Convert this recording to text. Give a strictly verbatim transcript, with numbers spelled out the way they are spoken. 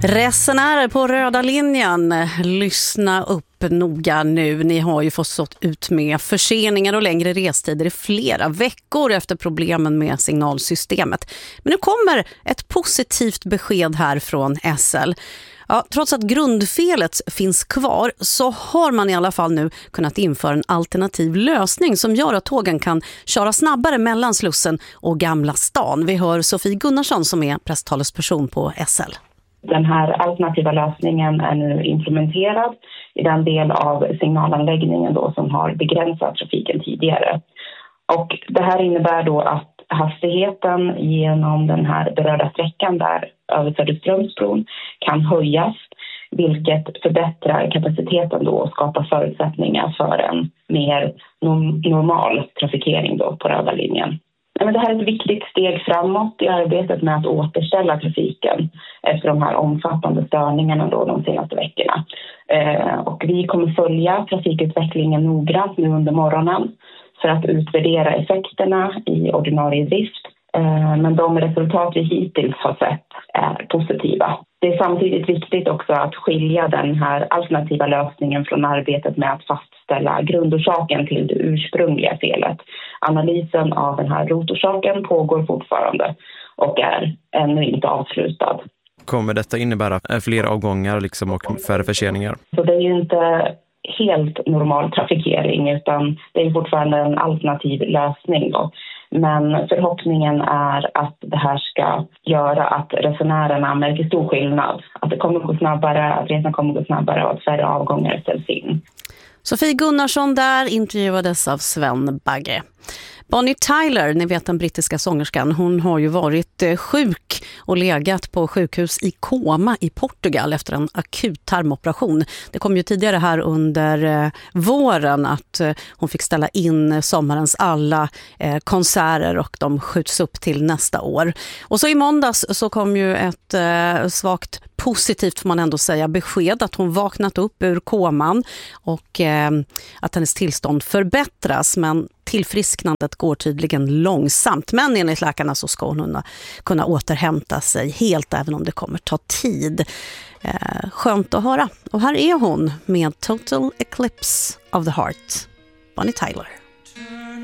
Resenärer på röda linjen, lyssna upp noga nu. Ni har ju fått stått ut med förseningar och längre restider i flera veckor efter problemen med signalsystemet. Men nu kommer ett positivt besked här från S L. Ja, trots att grundfelet finns kvar så har man i alla fall nu kunnat införa en alternativ lösning som gör att tågen kan köra snabbare mellan Slussen och Gamla stan. Vi hör Sofie Gunnarsson som är presstalesperson på S L. Den här alternativa lösningen är nu implementerad i den del av signalanläggningen då som har begränsat trafiken tidigare. Och det här innebär då att hastigheten genom den här berörda sträckan där över Söderströmsbron kan höjas, vilket förbättrar kapaciteten då och skapar förutsättningar för en mer normal trafikering då på röda linjen. Men det här är ett viktigt steg framåt i arbetet med att återställa trafiken efter de här omfattande störningarna då de senaste veckorna. Eh, och vi kommer följa trafikutvecklingen noggrant nu under morgonen för att utvärdera effekterna i ordinarie drift. Eh, men de resultat vi hittills har sett är positiva. Det är samtidigt viktigt också att skilja den här alternativa lösningen från arbetet med att fastställa grundorsaken till det ursprungliga felet. Analysen av den här rotorsaken pågår fortfarande och är ännu inte avslutad. Kommer detta innebära fler avgångar liksom och färre förseningar? Så det är ju inte helt normal trafikering utan det är fortfarande en alternativ lösning då. Men förhoppningen är att det här ska göra att resenärerna märker stor skillnad. Att det kommer gå snabbare, att resan kommer gå snabbare och att färre avgångar ställs in. Sofie Gunnarsson där intervjuades av Sven Bagge. Bonnie Tyler, ni vet den brittiska sångerskan, hon har ju varit sjuk och legat på sjukhus i koma i Portugal efter en akut tarmoperation. Det kom ju tidigare här under våren att hon fick ställa in sommarens alla konserter och de skjuts upp till nästa år. Och så i måndags så kom ju ett svagt positivt får man ändå säga besked att hon vaknat upp ur koman och eh, att hennes tillstånd förbättras, men tillfrisknandet går tydligen långsamt. Men enligt läkarna så ska hon kunna återhämta sig helt även om det kommer ta tid. Eh, skönt att höra. Och här är hon med Total Eclipse of the Heart, Bonnie Tyler.